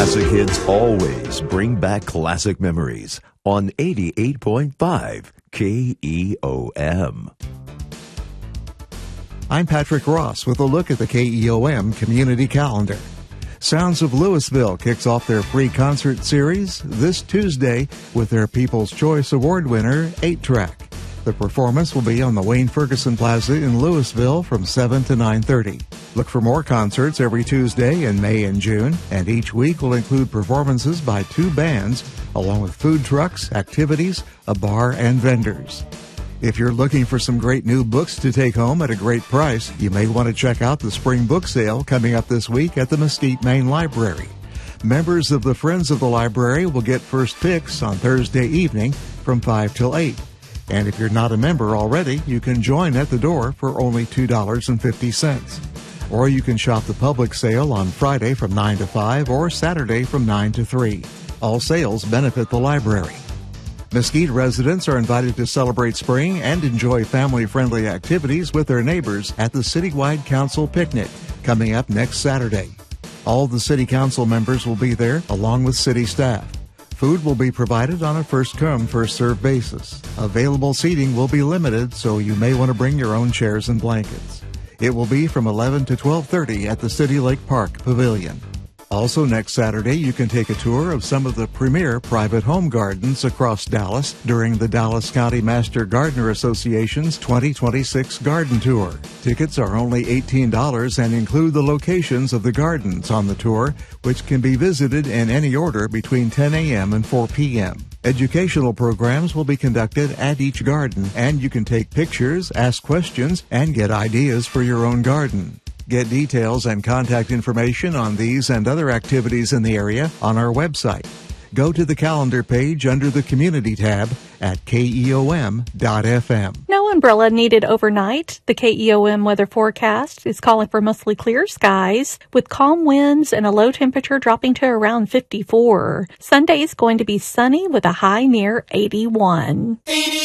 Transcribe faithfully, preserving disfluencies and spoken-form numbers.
Classic hits always bring back classic memories on eighty-eight point five K E O M. I'm Patrick Ross with a look at the K E O M Community Calendar. Sounds of Louisville kicks off their free concert series this Tuesday with their People's Choice Award winner, eight track. The performance will be on the Wayne Ferguson Plaza in Louisville from seven to nine thirty. Look for more concerts every Tuesday in May and June, and each week will include performances by two bands, along with food trucks, activities, a bar, and vendors. If you're looking for some great new books to take home at a great price, you may want to check out the spring book sale coming up this week at the Mesquite Main Library. Members of the Friends of the Library will get first picks on Thursday evening from five till eight. And if you're not a member already, you can join at the door for only two dollars and fifty cents. Or you can shop the public sale on Friday from nine to five or Saturday from nine to three. All sales benefit the library. Mesquite residents are invited to celebrate spring and enjoy family-friendly activities with their neighbors at the Citywide Council Picnic coming up next Saturday. All the City Council members will be there along with city staff. Food will be provided on a first-come, first-served basis. Available seating will be limited, so you may want to bring your own chairs and blankets. It will be from eleven to twelve thirty at the City Lake Park Pavilion. Also next Saturday, you can take a tour of some of the premier private home gardens across Dallas during the Dallas County Master Gardener Association's twenty twenty-six Garden Tour. Tickets are only eighteen dollars and include the locations of the gardens on the tour, which can be visited in any order between ten a.m. and four p.m. Educational programs will be conducted at each garden, and you can take pictures, ask questions, and get ideas for your own garden. Get details and contact information on these and other activities in the area on our website. Go to the calendar page under the Community tab at K E O M dot F M. No umbrella needed overnight. The K E O M weather forecast is calling for mostly clear skies with calm winds and a low temperature dropping to around fifty-four. Sunday is going to be sunny with a high near eighty-one.